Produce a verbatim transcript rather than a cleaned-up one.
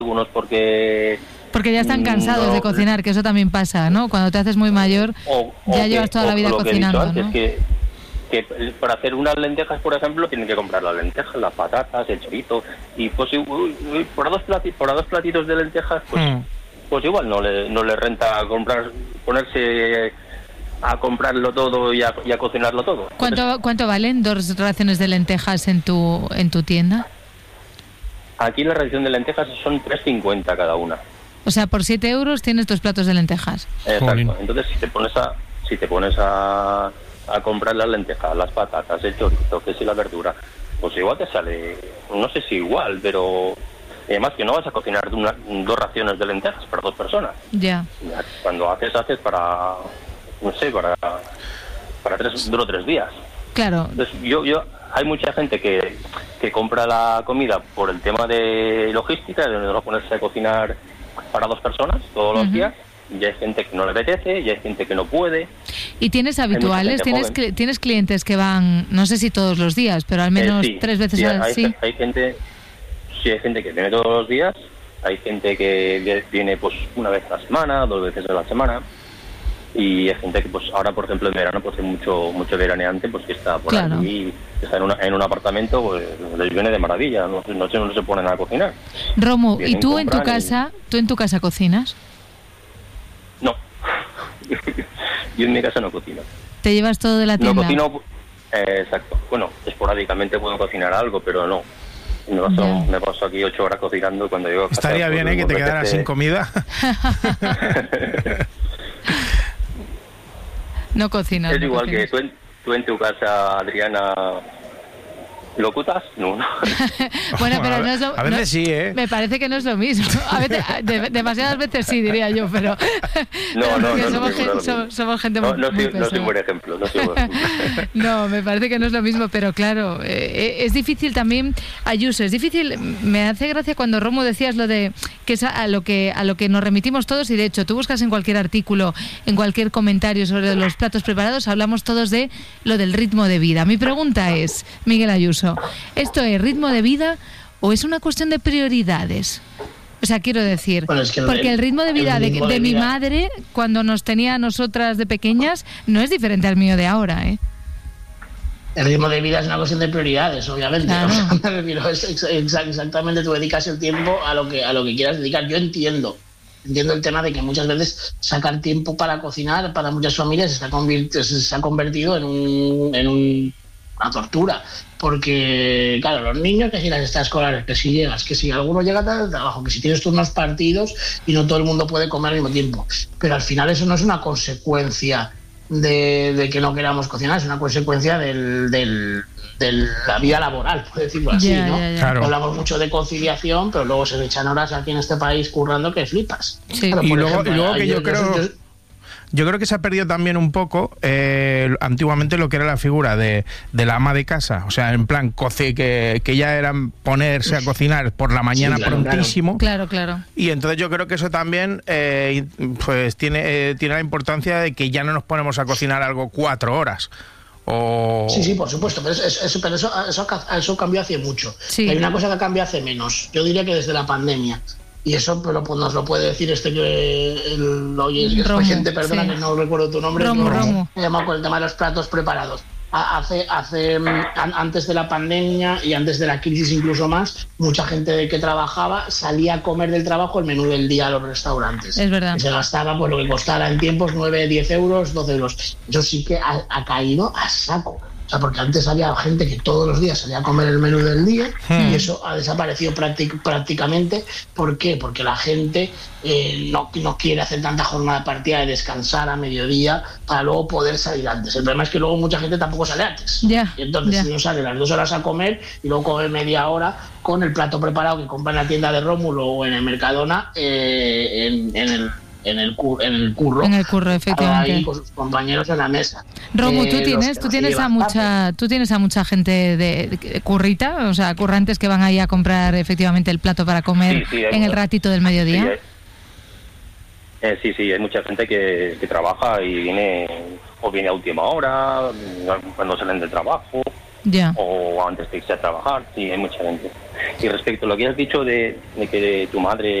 algunos porque... Porque ya están cansados no, de cocinar, que eso también pasa, ¿no? Cuando te haces muy mayor, o, ya o llevas que, toda la vida lo cocinando, que he dicho antes, ¿no? que, que para hacer unas lentejas, por ejemplo, tienen que comprar las lentejas, las patatas, el chorito, y pues uy, uy, por, dos platitos, por dos platitos de lentejas, pues, mm. pues igual no le, no le renta comprar, ponerse a comprarlo todo y a, y a cocinarlo todo. ¿Cuánto, Entonces, ¿Cuánto valen dos raciones de lentejas en tu, en tu tienda? Aquí la ración de lentejas son tres cincuenta cada una. O sea, por siete euros tienes tus platos de lentejas. Exacto. Jolín. Entonces, si te pones a si te pones a, a comprar las lentejas, las patatas, el chorizo, que si la verdura, pues igual te sale, no sé si igual, pero además que no vas a cocinar una, dos raciones de lentejas para dos personas. Ya. Cuando haces, haces para, no sé, para para tres, dos o tres días. Claro. Entonces, yo, yo, hay mucha gente que, que compra la comida por el tema de logística, de no ponerse a cocinar para dos personas todos los uh-huh. días. Y hay gente que no le apetece, y hay gente que no puede. ¿Y tienes habituales? ¿Tienes, cl- ¿Tienes clientes que van, no sé si todos los días, pero al menos eh, sí, tres veces sí, al hay, sí? Hay gente, sí, hay gente que viene todos los días, hay gente que viene pues una vez a la semana, dos veces a la semana, y hay gente que pues ahora, por ejemplo, en verano, pues hay mucho mucho veraneante, pues que está por claro. aquí, que está en, una, en un apartamento, pues les viene de maravilla, no, no, no, no se ponen a cocinar. Romu, Vienen, ¿y tú en tu casa, y... tú en tu casa cocinas? No. Yo en mi casa no cocino. ¿Te llevas todo de la tienda? No cocino, eh, exacto. Bueno, esporádicamente puedo cocinar algo, pero no. Me paso, yeah. me paso aquí ocho horas cocinando cuando llego a casa. Estaría bien, ¿eh? Que te quedaras sin comida. No cocinas. Es no igual cocinas. que tú en, tú en tu casa, Adriana... ¿Locutas? No, no. Bueno, pero no es lo, a veces no, sí, ¿eh? Me parece que no es lo mismo. A veces, de, demasiadas veces sí, diría yo, pero... No, pero no, no. Somos, no, gen, no somos, somos gente no, muy, no, muy soy, no soy buen ejemplo, no soy buen ejemplo. No, me parece que no es lo mismo, pero claro, eh, es difícil también, Ayuso, es difícil, me hace gracia cuando Romo decías lo de que es a lo que, a lo que nos remitimos todos, y de hecho tú buscas en cualquier artículo, en cualquier comentario sobre los platos preparados, hablamos todos de lo del ritmo de vida. Mi pregunta es, Miguel Ayuso, ¿esto es ritmo de vida o es una cuestión de prioridades? O sea, quiero decir, bueno, es que el, porque el ritmo de vida el ritmo de, de, de vida. mi madre, cuando nos tenía a nosotras de pequeñas, no es diferente al mío de ahora, ¿eh? El ritmo de vida es una cuestión de prioridades, obviamente. Claro. O sea, me refiero, es exactamente, tú dedicas el tiempo a lo que a lo que quieras dedicar. Yo entiendo, entiendo el tema de que muchas veces sacar tiempo para cocinar para muchas familias se ha, convirt- se ha convertido en un... En un una tortura, porque claro, los niños, que si las extraescolares, que si llegas, que si alguno llega tarde al trabajo, que si tienes turnos partidos y no todo el mundo puede comer al mismo tiempo, pero al final eso no es una consecuencia de, de que no queramos cocinar, es una consecuencia del, del, de la vida laboral, por decirlo así, yeah, ¿no? Yeah, yeah. Claro. Hablamos mucho de conciliación, pero luego se le echan horas aquí en este país currando que flipas. Sí. Claro, y, por luego, ejemplo, y luego que yo, yo creo... Yo, Yo creo que se ha perdido también un poco eh, antiguamente lo que era la figura de, de la ama de casa, o sea, en plan coce, que, que ya era ponerse a cocinar por la mañana sí, claro, prontísimo. Claro, claro. Y entonces yo creo que eso también eh, pues tiene, eh, tiene la importancia de que ya no nos ponemos a cocinar algo cuatro horas. O... Sí, sí, por supuesto, pero, eso, eso, pero eso, eso, eso cambió hace mucho. Sí. Hay una cosa que cambió hace menos, yo diría que desde la pandemia. Y eso pero pues, nos lo puede decir este que el, oye, el presidente, perdona sí. que no recuerdo tu nombre, Romo, no, Romo. me llama con el tema de los platos preparados. Hace, hace antes de la pandemia y antes de la crisis incluso más, mucha gente que trabajaba salía a comer del trabajo el menú del día a los restaurantes. Es verdad. Y se gastaba pues lo que costara en tiempos nueve, diez euros, doce euros. Eso sí que ha, ha caído a saco. O sea, porque antes había gente que todos los días salía a comer el menú del día hmm. y eso ha desaparecido práctic- prácticamente. ¿Por qué? Porque la gente eh, no, no quiere hacer tanta jornada partida de descansar a mediodía para luego poder salir antes. El problema es que luego mucha gente tampoco sale antes. Yeah, y entonces yeah. si no sale las dos horas a comer y luego come media hora con el plato preparado que compra en la tienda de Rómulo o en el Mercadona eh, en, en el... En el, cur- en el curro en el curro efectivamente ahí con sus compañeros en la mesa. Romu, eh, tú tienes tú tienes a mucha tú tienes a mucha gente de, de currita, o sea, currantes que van ahí a comprar efectivamente el plato para comer sí, sí, en el ratito del mediodía. Sí, hay, eh, sí, sí, hay mucha gente que, que trabaja y viene o viene a última hora cuando salen del trabajo yeah. o antes de irse a trabajar. Sí, hay mucha gente. Y respecto a lo que has dicho de, de que tu madre